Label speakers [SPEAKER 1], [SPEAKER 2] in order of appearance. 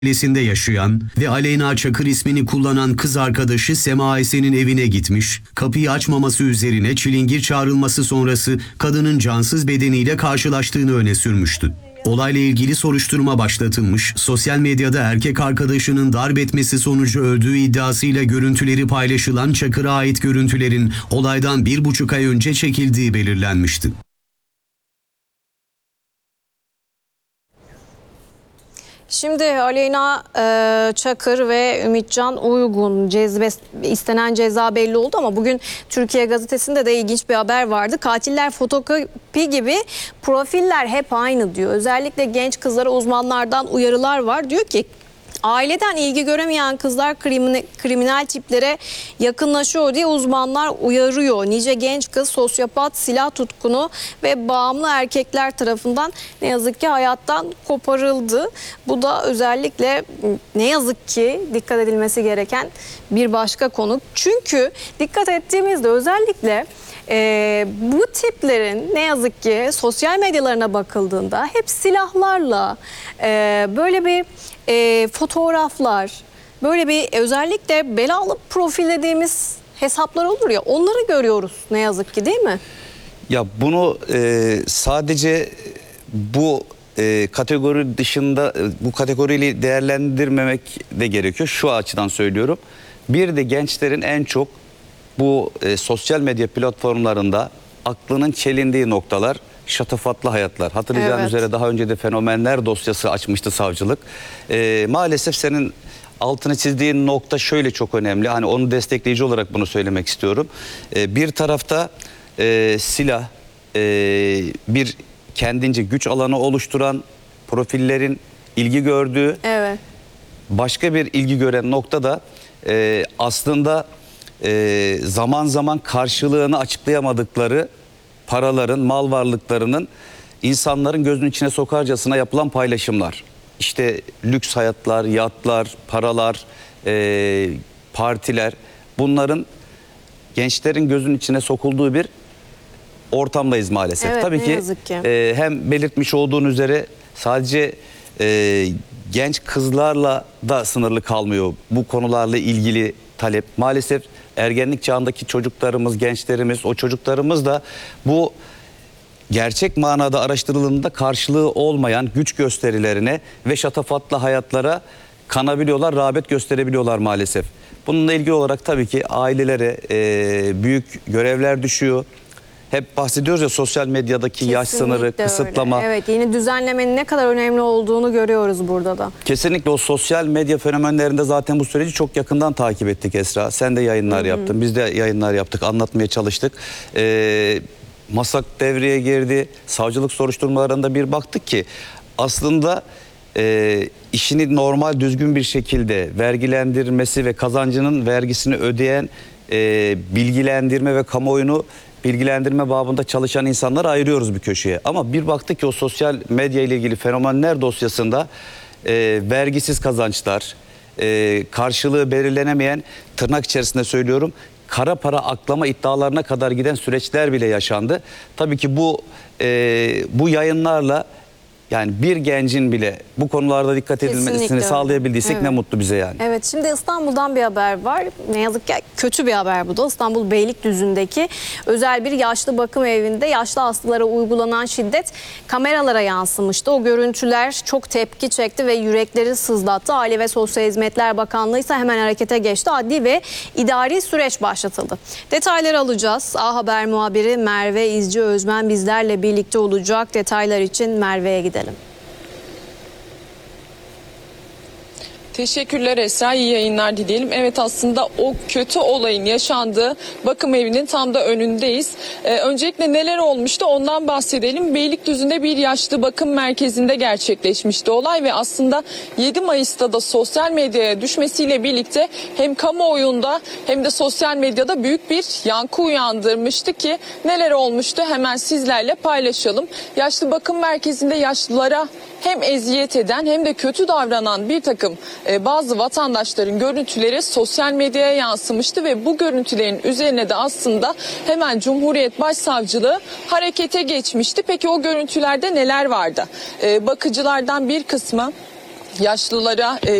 [SPEAKER 1] Mahallesi'nde yaşayan ve Aleyna Çakır ismini kullanan kız arkadaşı Sema Aysen'in evine gitmiş, kapıyı açmaması üzerine çilingir çağrılması sonrası kadının cansız bedeniyle karşılaştığını öne sürmüştü. Olayla ilgili soruşturma başlatılmış, sosyal medyada erkek arkadaşının darp etmesi sonucu öldüğü iddiasıyla görüntüleri paylaşılan Çakır'a ait görüntülerin olaydan 1,5 ay önce çekildiği belirlenmişti.
[SPEAKER 2] Şimdi Aleyna Çakır ve Ümitcan Uygun istenen ceza belli oldu ama bugün Türkiye Gazetesi'nde de ilginç bir haber vardı. Katiller fotokopi gibi, profiller hep aynı diyor. Özellikle genç kızlara uzmanlardan uyarılar var. Diyor ki aileden ilgi göremeyen kızlar kriminal tiplere yakınlaşıyor diye uzmanlar uyarıyor. Nice genç kız sosyopat, silah tutkunu ve bağımlı erkekler tarafından ne yazık ki hayattan koparıldı. Bu da özellikle ne yazık ki dikkat edilmesi gereken bir başka konu. Çünkü dikkat ettiğimizde özellikle bu tiplerin ne yazık ki sosyal medyalarına bakıldığında hep silahlarla böyle bir fotoğraflar, böyle bir özellikle belalı profil dediğimiz hesaplar olur ya, onları görüyoruz ne yazık ki, değil mi?
[SPEAKER 3] Ya bunu sadece bu kategori dışında, bu kategoriyle değerlendirmemek de gerekiyor. Şu açıdan söylüyorum. Bir de gençlerin en çok bu sosyal medya platformlarında aklının çelindiği noktalar şatafatlı hayatlar. Hatırlayacağın üzere daha önce de fenomenler dosyası açmıştı savcılık. Maalesef senin altını çizdiğin nokta şöyle çok önemli. Hani onu destekleyici olarak bunu söylemek istiyorum. Bir tarafta silah, bir kendince güç alanı oluşturan profillerin ilgi gördüğü, başka bir ilgi gören nokta da aslında zaman zaman karşılığını açıklayamadıkları paraların, mal varlıklarının insanların gözünün içine sokarcasına yapılan paylaşımlar. İşte lüks hayatlar, yatlar, paralar, partiler, bunların gençlerin gözünün içine sokulduğu bir ortamdayız maalesef.
[SPEAKER 2] Evet,
[SPEAKER 3] tabii ki hem belirtmiş olduğun üzere sadece genç kızlarla da sınırlı kalmıyor bu konularla ilgili talep. Maalesef ergenlik çağındaki çocuklarımız, gençlerimiz, o çocuklarımız da bu gerçek manada araştırıldığında karşılığı olmayan güç gösterilerine ve şatafatlı hayatlara kanabiliyorlar, rağbet gösterebiliyorlar maalesef. Bununla ilgili olarak tabii ki ailelere büyük görevler düşüyor. Hep bahsediyoruz ya sosyal medyadaki kesinlikle yaş sınırı, kısıtlama.
[SPEAKER 2] Öyle. Evet, yeni düzenlemenin ne kadar önemli olduğunu görüyoruz burada da.
[SPEAKER 3] Kesinlikle o sosyal medya fenomenlerinde zaten bu süreci çok yakından takip ettik Esra. Sen de yayınlar yaptın, biz de yayınlar yaptık, anlatmaya çalıştık. MASAK devreye girdi, savcılık soruşturmalarında bir baktık ki aslında işini normal düzgün bir şekilde vergilendirmesi ve kazancının vergisini ödeyen bilgilendirme ve kamuoyunu bilgilendirme babında çalışan insanları ayırıyoruz bir köşeye. Ama bir baktık ki o sosyal medya ile ilgili fenomenler dosyasında vergisiz kazançlar, karşılığı belirlenemeyen, tırnak içerisinde söylüyorum, kara para aklama iddialarına kadar giden süreçler bile yaşandı. Tabii ki bu yayınlarla yani bir gencin bile bu konularda dikkat edilmesini sağlayabildiysek ne mutlu bize yani.
[SPEAKER 2] Evet, şimdi İstanbul'dan bir haber var. Ne yazık ki kötü bir haber bu da. İstanbul Beylikdüzü'ndeki özel bir yaşlı bakım evinde yaşlı hastalara uygulanan şiddet kameralara yansımıştı. O görüntüler çok tepki çekti ve yürekleri sızlattı. Aile ve Sosyal Hizmetler Bakanlığı ise hemen harekete geçti. Adli ve idari süreç başlatıldı. Detayları alacağız. A Haber muhabiri Merve İzci Özmen bizlerle birlikte olacak. Detaylar için Merve'ye gidelim.
[SPEAKER 4] Teşekkürler Esra, iyi yayınlar dileyelim. Evet, aslında o kötü olayın yaşandığı bakım evinin tam da önündeyiz. Öncelikle neler olmuştu ondan bahsedelim. Beylikdüzü'nde bir yaşlı bakım merkezinde gerçekleşmişti olay ve aslında 7 Mayıs'ta da sosyal medyaya düşmesiyle birlikte hem kamuoyunda hem de sosyal medyada büyük bir yankı uyandırmıştı ki neler olmuştu hemen sizlerle paylaşalım. Yaşlı bakım merkezinde yaşlılara hem eziyet eden hem de kötü davranan bir takım bazı vatandaşların görüntüleri sosyal medyaya yansımıştı ve bu görüntülerin üzerine de aslında hemen Cumhuriyet Başsavcılığı harekete geçmişti. Peki o görüntülerde neler vardı? Bakıcılardan bir kısmı yaşlılara